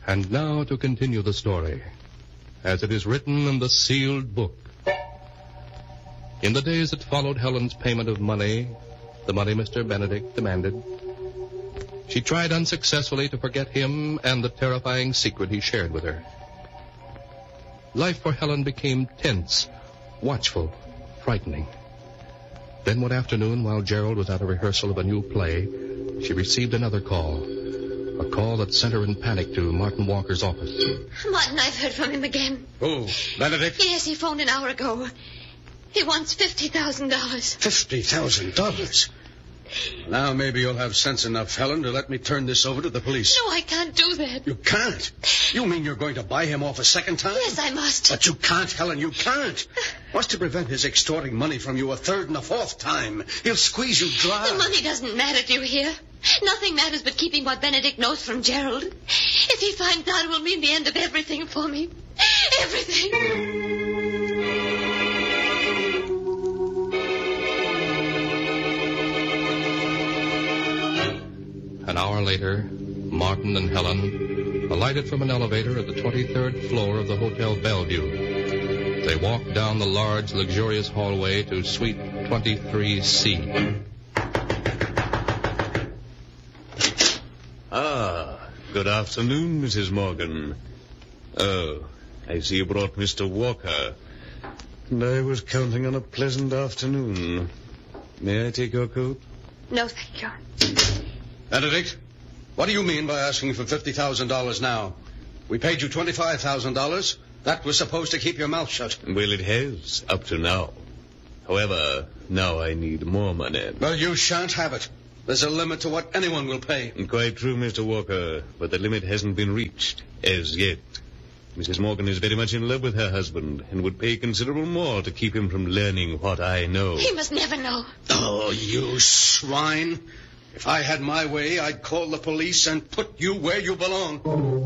And now to continue the story, as it is written in the sealed book. In the days that followed Helen's payment of money, the money Mr. Benedict demanded, she tried unsuccessfully to forget him and the terrifying secret he shared with her. Life for Helen became tense, watchful, frightening. Then one afternoon, while Gerald was at a rehearsal of a new play, she received another call. A call that sent her in panic to Martin Walker's office. Martin, I've heard from him again. Who? Benedict? Yes, he phoned an hour ago. He wants $50,000. $50,000? Now maybe you'll have sense enough, Helen, to let me turn this over to the police. No, I can't do that. You can't? You mean you're going to buy him off a second time? Yes, I must. But you can't, Helen, you can't. What's to prevent his extorting money from you a third and a fourth time? He'll squeeze you dry. The money doesn't matter, do you hear? Nothing matters but keeping what Benedict knows from Gerald. If he finds out, it will mean the end of everything for me. Everything. An hour later, Martin and Helen alighted from an elevator at the 23rd floor of the Hotel Bellevue. They walked down the large, luxurious hallway to Suite 23C. Good afternoon, Mrs. Morgan. Oh, I see you brought Mr. Walker. And I was counting on a pleasant afternoon. May I take your coat? No, thank you. Benedict, what do you mean by asking for $50,000 now? We paid you $25,000. That was supposed to keep your mouth shut. Well, it has, up to now. However, now I need more money. Well, you shan't have it. There's a limit to what anyone will pay. Quite true, Mr. Walker, but the limit hasn't been reached as yet. Mrs. Morgan is very much in love with her husband and would pay considerable more to keep him from learning what I know. He must never know. Oh, you swine. If I had my way, I'd call the police and put you where you belong.